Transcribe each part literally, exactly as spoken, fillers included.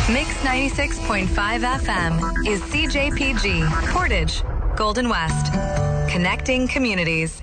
Mix ninety-six point five F M is C J P G, Portage, Golden West. Connecting communities.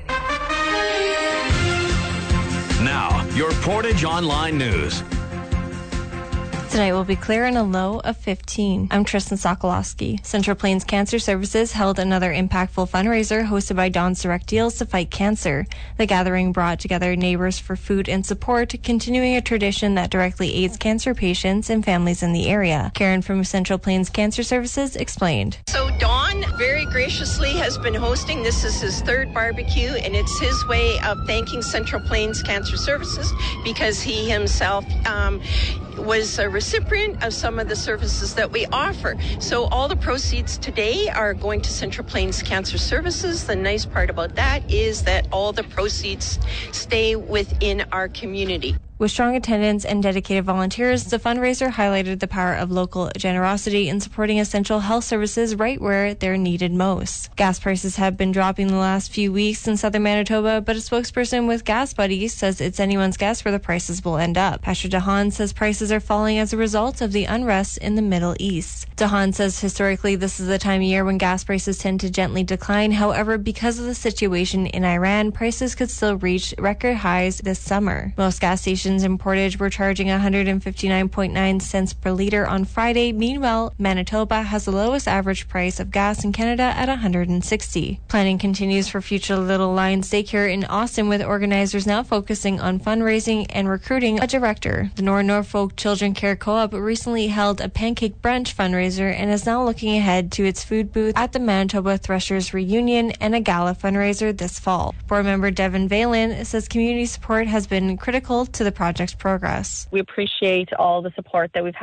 Now, your Portage Online News. Tonight will be clear and a low of fifteen. I'm Tristan Sokolowski. Central Plains Cancer Services held another impactful fundraiser hosted by Don's Direct Deals to fight cancer. The gathering brought together neighbors for food and support, continuing a tradition that directly aids cancer patients and families in the area. Karen from Central Plains Cancer Services explained. So Don very graciously has been hosting. This is his third barbecue, and it's his way of thanking Central Plains Cancer Services because he himself um, was a recipient of some of the services that we offer. So all the proceeds today are going to Central Plains Cancer Services. The nice part about that is that all the proceeds stay within our community. With strong attendance and dedicated volunteers, the fundraiser highlighted the power of local generosity in supporting essential health services right where they're needed most. Gas prices have been dropping the last few weeks in southern Manitoba, but a spokesperson with Gas Buddies says it's anyone's guess where the prices will end up. Pastor DeHaan says prices are falling as a result of the unrest in the Middle East. DeHaan says historically this is the time of year when gas prices tend to gently decline. However, because of the situation in Iran, prices could still reach record highs this summer. Most gas stations in Portage were charging one hundred fifty-nine point nine cents per liter on Friday. Meanwhile, Manitoba has the lowest average price of gas in Canada at one hundred sixty. Planning continues for future Little Lions Daycare in Austin, with organizers now focusing on fundraising and recruiting a director. The North Norfolk Children Care Co-op recently held a pancake brunch fundraiser and is now looking ahead to its food booth at the Manitoba Threshers Reunion and a gala fundraiser this fall. Board member Devin Valen says community support has been critical to the project's progress. We appreciate all the support that we've had